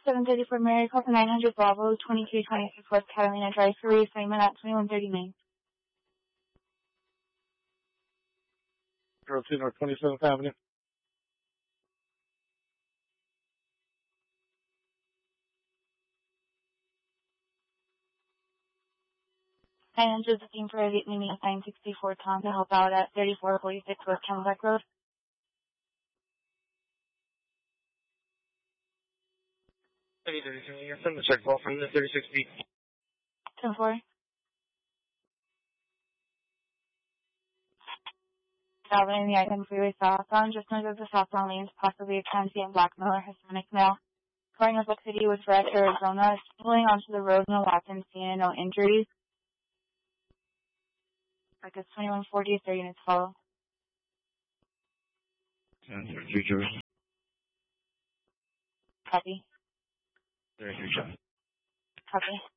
734 Mary, call for 900 Bravo, 2326 West Catalina Drive for reassignment at 2130 Main. 02 North 27th Avenue. 900 looking for a Vietnamese 964 Tom to help out at 3446 West Camelback Road. You're from the check call from the 36 feet. 10-4. Traveling the I-10 freeway southbound, just north of the southbound lanes, possibly a transient black male or Hispanic male. Calling Oak City with Red, Arizona, pulling onto the road, no weapons, seen, no injuries. Like it's 2140, 3 units follow. 10-3 Joey. Copy. 33 John. Copy.